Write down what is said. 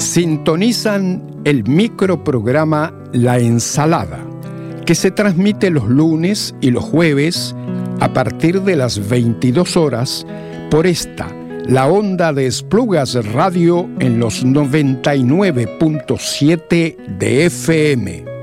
Sintonizan el microprograma La Ensalada, que se transmite los lunes y los jueves a partir de las 22 horas por esta, la onda de Esplugas Radio en los 99.7 de FM.